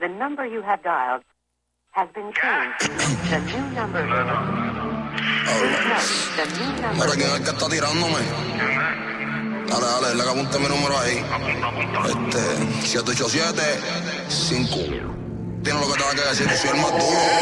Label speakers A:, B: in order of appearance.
A: The number you have dialed has been changed. The new number is... Please note, the new number...
B: Mira, ¿quién es el que está tirándome? Dale, le apunta mi número ahí. 787-5. Tiene lo que tenga que decir, soy el más duro.